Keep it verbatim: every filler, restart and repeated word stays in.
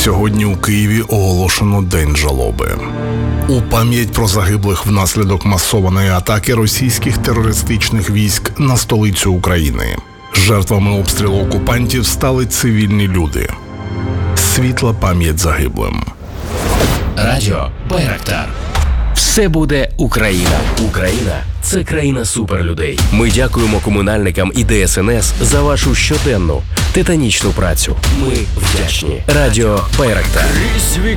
Сьогодні у Києві оголошено День жалоби. У пам'ять про загиблих внаслідок масованої атаки російських терористичних військ на столицю України. Жертвами обстрілу окупантів стали цивільні люди. Світла пам'ять загиблим. Радіо Байрактар. Все буде Україна. Україна – це країна суперлюдей. Ми дякуємо комунальникам і Де Ес Ен Ес за вашу щоденну, титанічну працю. Ми вдячні. Радіо Байрактар.